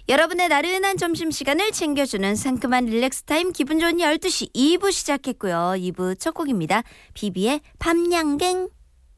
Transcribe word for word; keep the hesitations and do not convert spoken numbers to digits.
여러분의 나른한 점심시간을 챙겨주는 상큼한 릴렉스 타임 기분 좋은 열두 시 이 부 시작했고요. 이 부 첫 곡입니다. 비비의 밤양갱.